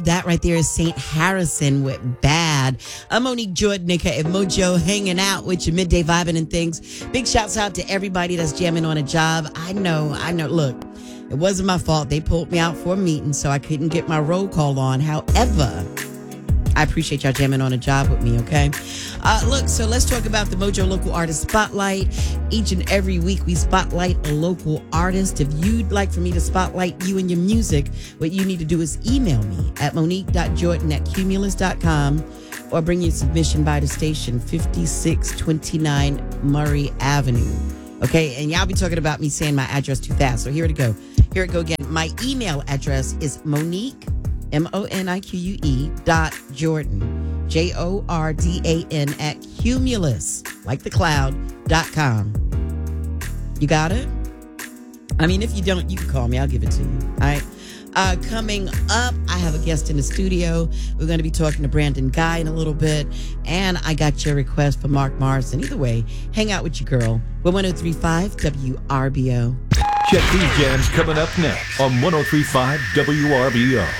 That right there is St. Harrison with Bad. I'm Monique Jordan, aka Mojo, hanging out with you, midday vibing and things. Big shouts out to everybody that's jamming on a job. I know. Look, it wasn't my fault. They pulled me out for a meeting, so I couldn't get my roll call on. However, I appreciate y'all jamming on a job with me, okay? Look, so let's talk about the Mojo Local Artist Spotlight. Each and every week, we spotlight a local artist. If you'd like for me to spotlight you and your music, what you need to do is email me at monique.jordan@cumulus.com or bring your submission by the station, 5629 Murray Avenue. Okay, and y'all be talking about me saying my address too fast, so here it go. Here it go again. My email address is Monique, MONIQUE.Jordan, JORDAN @cumulus, like the cloud.com. You got it? I mean, if you don't, you can call me. I'll give it to you. All right. Coming up, I have a guest in the studio. We're going to be talking to Brandon Guy in a little bit. And I got your request for Mark Morrison. Either way, hang out with your girl. We're 103.5 WRBO. Check these jams coming up next on 103.5 WRBO.